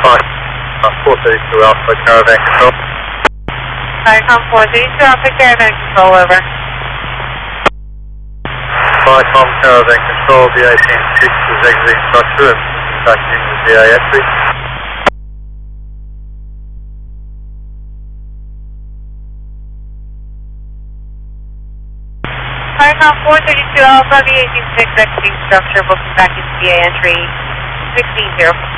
432 Alpha, Caravan Control. Vicom 432 Alpha, Caravan Control, over. Vicom, Caravan Control, BA-6 is exiting structure and contacting the BA entry. Vicom 432 Alpha, BA-6 exiting structure, booking back into BA entry 16-0.